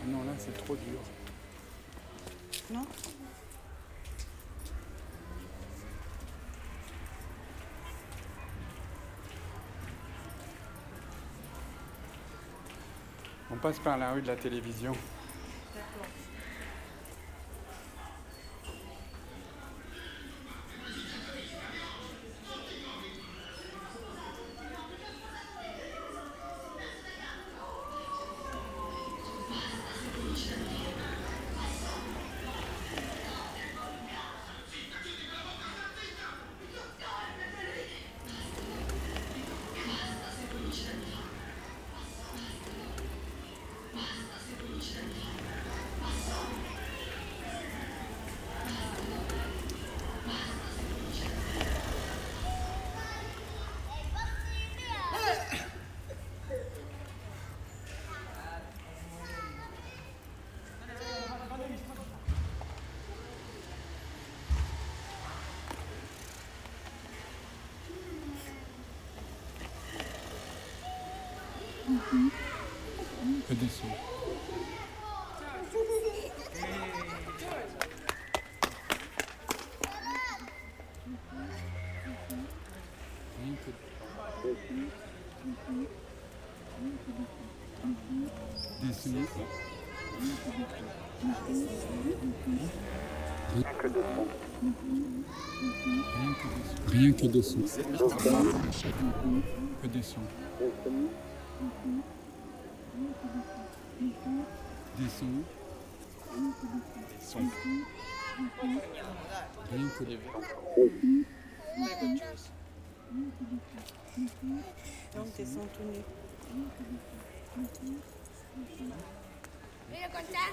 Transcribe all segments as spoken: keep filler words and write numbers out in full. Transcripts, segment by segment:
Non, là c'est trop dur. Non? On passe par la rue de la télévision. D'accord. Que des sons. Rien que des sons. Rien que des sons. Rien que des sons. Que des sons. Des sons. Des sons. Rien que des sons. Donc, ils sont tout nus. Vieni con te?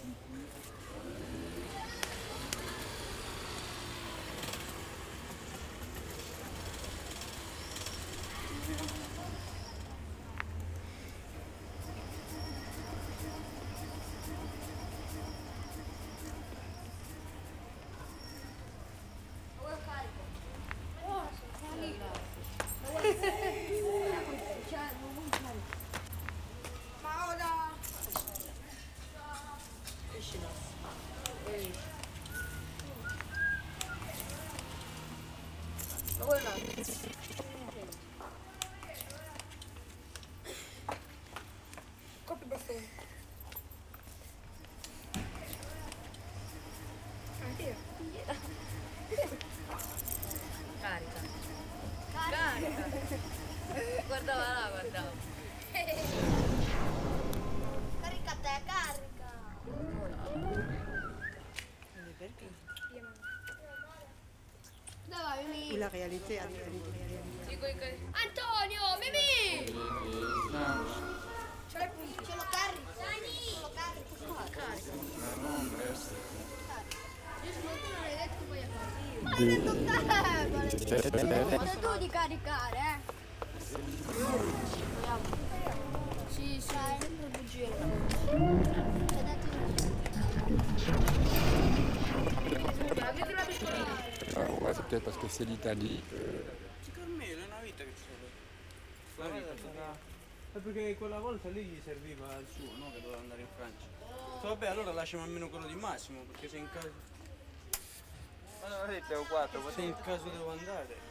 Ma ora ma quello copri bastone anche Carica. Carica. Guardava là, guardava. carica te carica Perché? dove vai Mimì? La réalité, la réalité. Sì, coi- coi- Antonio Mimì ce l'hai punto ce lo carico ce lo carico io sono tu non hai detto poi a fare ma hai detto te ma hai detto tu di caricare eh sì sì è sempre bugie c'è dato avete la piccolina Ah, ouais, c'est peut-être parce que c'est l'Italie. Secondo me è una vita che c'è. È perché quella volta lì gli serviva il suo, no? Che doveva andare in Francia. So, vabbè, allora lasciamo almeno quello di Massimo, perché se in caso. Ma non siete quattro, Se in caso devo andare.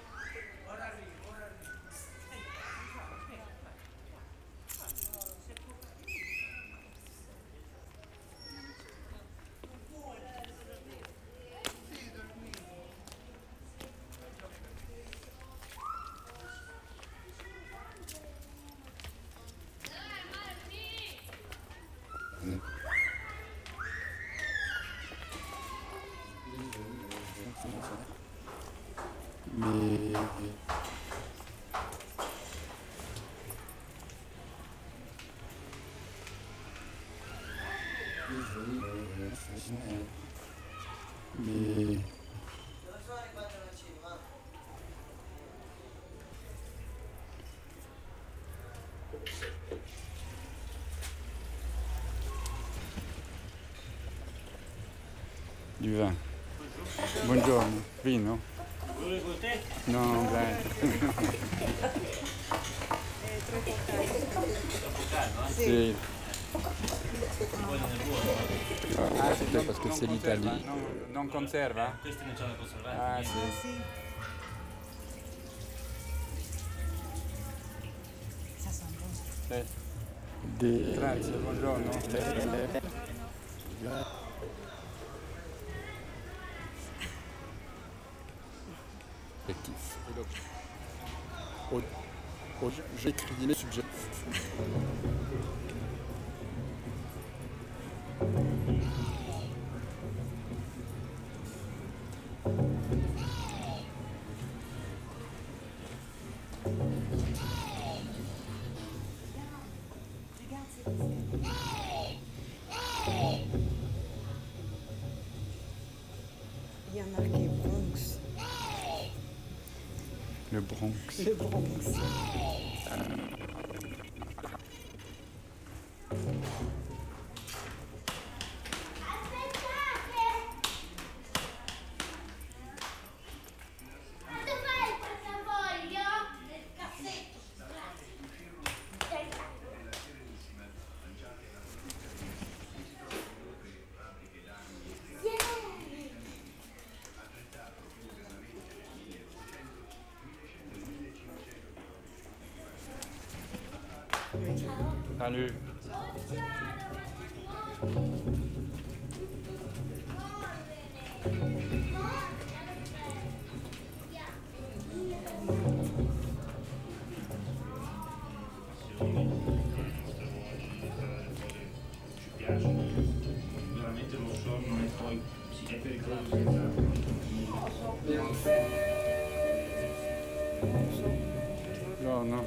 Mais mais du vin. Buongiorno, vino? No, grazie. Eh, tre focali. Sì. Ah, c'est peut-être parce que c'est l'Italie. Non, non conserva? Questi non c'hanno conservati. Ah, Ah sì. sì. Ça sent bon. Eh, Des... Grazie, buongiorno. Objectif. Et donc, au- au- j'écris les subjectifs. Il y a marqué Bronx. Le Bronx. Le Bronx. Quanto fai il portafoglio? Nel cassetto. Salut. Ci piace. Veramente lo sonno e poi si è pericoloso. No, no.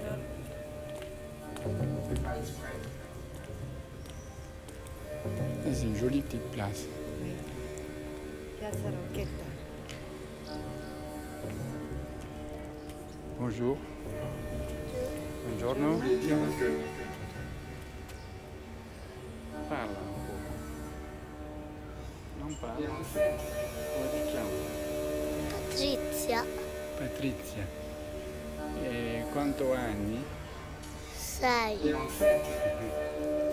Eh, c'est une jolie petite place. Piazza Rocchetta. Bonjour. Buongiorno. Parla un po'. Non parla. Come ti chiami? Patrizia, Patrizia. E quanto anni? sei.